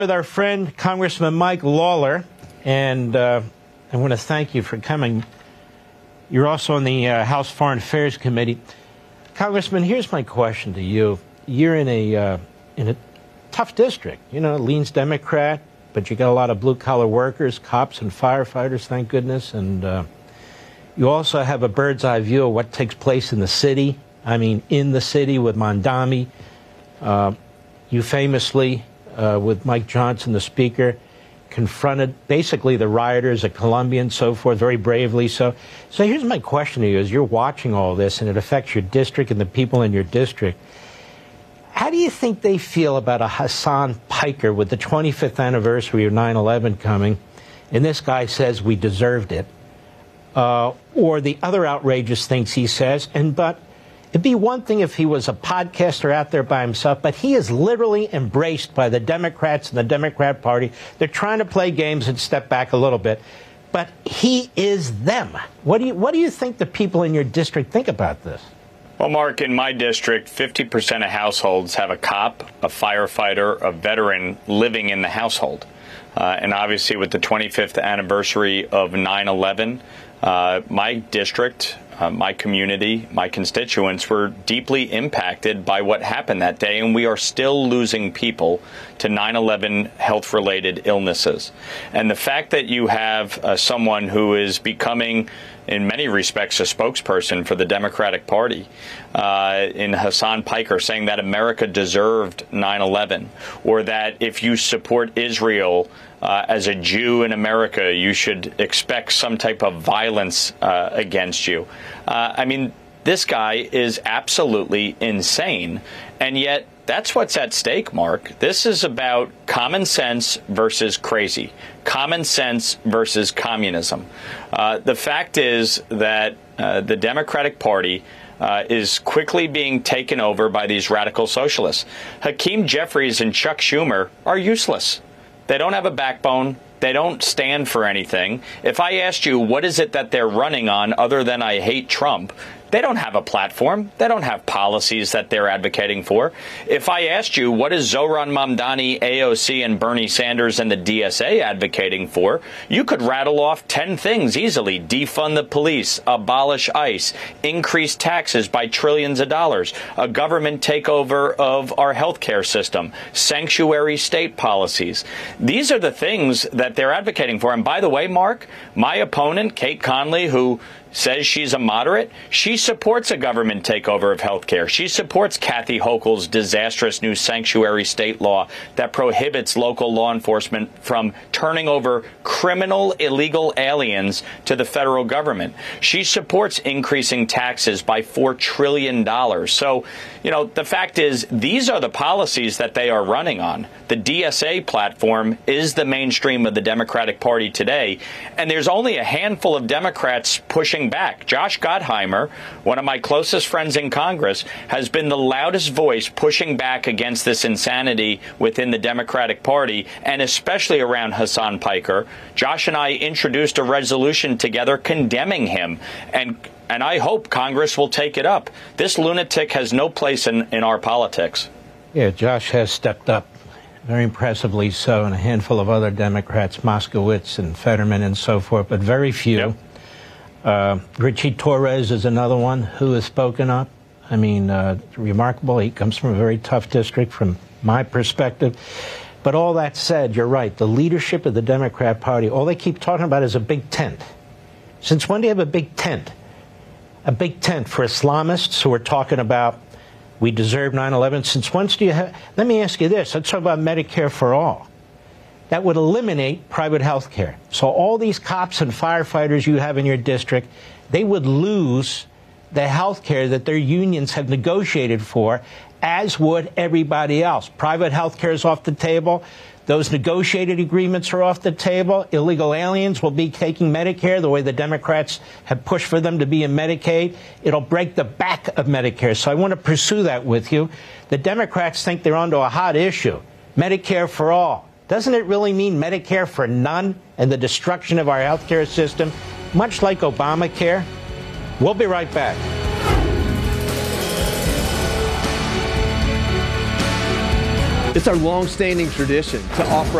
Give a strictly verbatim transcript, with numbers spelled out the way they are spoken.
With our friend Congressman Mike Lawler, and uh, I want to thank you for coming. You're also on the uh, House Foreign Affairs Committee. Congressman, here's my question to you. You're in a uh, in a tough district. You know, it leans Democrat, but you got a lot of blue-collar workers, cops and firefighters, thank goodness, and uh, you also have a bird's-eye view of what takes place in the city. I mean, in the city with Mondami. Uh, you famously, uh, with Mike Johnson, the Speaker, confronted basically the rioters at Columbia and so forth, very bravely so. So here's my question to you. As you're watching all this and it affects your district and the people in your district, how do you think they feel about a Hasan Piker with the twenty-fifth anniversary of nine eleven coming, and this guy says we deserved it? Uh, or the other outrageous things he says, and but it'd be one thing if he was a podcaster out there by himself, but he is literally embraced by the Democrats and the Democrat Party. They're trying to play games and step back a little bit, but he is them. What do you, what do you think the people in your district think about this? Well, Mark, in my district, fifty percent of households have a cop, a firefighter, a veteran living in the household. Uh, and obviously, with the twenty-fifth anniversary of nine eleven, uh, my district, uh, my community, my constituents were deeply impacted by what happened that day, and we are still losing people to nine eleven health-related illnesses. And the fact that you have uh, someone who is becoming, in many respects, a spokesperson for the Democratic Party, uh, in Hasan Piker, saying that America deserved nine eleven, or that if you support Israel uh, as a Jew in America, you should expect some type of violence uh, against you. Uh, I mean, this guy is absolutely insane, and yet that's what's at stake, Mark. This is about common sense versus crazy, common sense versus communism. Uh, the fact is that uh, the Democratic Party uh, is quickly being taken over by these radical socialists. Hakeem Jeffries and Chuck Schumer are useless. They don't have a backbone. They don't stand for anything. If I asked you what is it that they're running on other than I hate Trump, they don't have a platform. They don't have policies that they're advocating for. If I asked you what is Zohran Mamdani, A O C, and Bernie Sanders and the D S A advocating for, you could rattle off ten things easily. Defund the police, abolish ICE, increase taxes by trillions of dollars, a government takeover of our healthcare system, sanctuary state policies. These are the things that they're advocating for. And by the way, Mark, my opponent, Kate Conley, who says she's a moderate, she supports a government takeover of health care. She supports Kathy Hochul's disastrous new sanctuary state law that prohibits local law enforcement from turning over criminal illegal aliens to the federal government. She supports increasing taxes by four trillion dollars. So, you know, the fact is, these are the policies that they are running on. The D S A platform is the mainstream of the Democratic Party today, and there's only a handful of Democrats pushing back. Josh Gottheimer, one of my closest friends in Congress, has been the loudest voice pushing back against this insanity within the Democratic Party, and especially around Hasan Piker. Josh and I introduced a resolution together condemning him, and and I hope Congress will take it up. This lunatic has no place in, in our politics. Yeah, Josh has stepped up, very impressively so, and a handful of other Democrats, Moskowitz and Fetterman and so forth, but very few. Yep. Uh, Richie Torres is another one who has spoken up. I mean, uh, remarkable. He comes from a very tough district from my perspective. But all that said, you're right. The leadership of the Democrat Party, all they keep talking about is a big tent. Since when do you have a big tent? A big tent for Islamists who are talking about we deserve nine eleven. Since when do you have? Let me ask you this. Let's talk about Medicare for all. That would eliminate private health care. So all these cops and firefighters you have in your district, they would lose the health care that their unions have negotiated for, as would everybody else. Private health care is off the table. Those negotiated agreements are off the table. Illegal aliens will be taking Medicare the way the Democrats have pushed for them to be in Medicaid. It'll break the back of Medicare. So I want to pursue that with you. The Democrats think they're onto a hot issue, Medicare for all. Doesn't it really mean Medicare for none and the destruction of our health care system, much like Obamacare? We'll be right back. It's our long-standing tradition to offer